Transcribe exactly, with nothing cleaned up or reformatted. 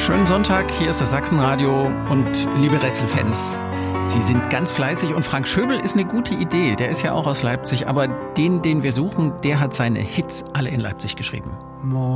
Schönen Sonntag, hier ist das Sachsenradio und liebe Rätselfans, Sie sind ganz fleißig und Frank Schöbel ist eine gute Idee, der ist ja auch aus Leipzig, aber den, den wir suchen, der hat seine Hits alle in Leipzig geschrieben.